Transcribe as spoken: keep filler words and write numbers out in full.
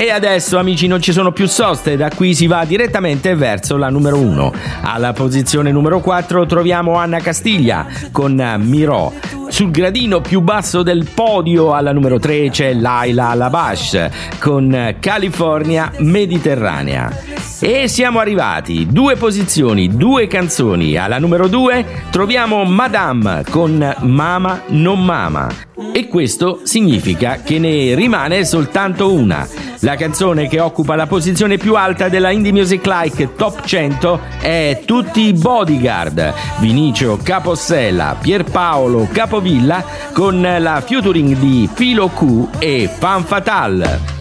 E adesso, amici, non ci sono più soste, da qui si va direttamente verso la numero uno. Alla posizione numero quattro troviamo Anna Castiglia con Mirò. Sul gradino più basso del podio alla numero tre c'è Laila Labash con California Mediterranea. E siamo arrivati, due posizioni, due canzoni. Alla numero due troviamo Madame con Mama non Mama. E questo significa che ne rimane soltanto una. La canzone che occupa la posizione più alta della Indie Music Like Top cento è Tutti i Bodyguard, Vinicio Capossela, Pierpaolo Capovilla con la featuring di Filo Q e Fan Fatale.